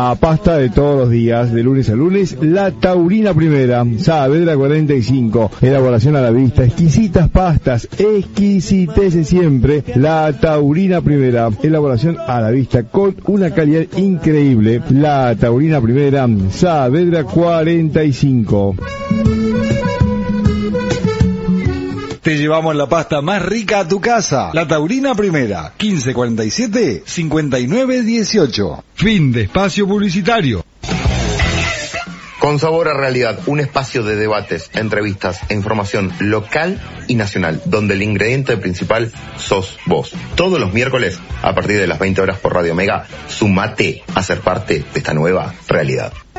A pasta de todos los días, de lunes a lunes, la Taurina Primera, Saavedra 45, elaboración a la vista, exquisitas pastas, exquisitece siempre, la Taurina Primera, elaboración a la vista con una calidad increíble, la Taurina Primera, Saavedra 45. Te llevamos la pasta más rica a tu casa. La Taurina Primera, 1547-5918. Fin de espacio publicitario. Con Sabor a Realidad, un espacio de debates, entrevistas e información local y nacional, donde el ingrediente principal sos vos. Todos los miércoles, a partir de las 20 horas por Radio Mega, sumate a ser parte de esta nueva realidad.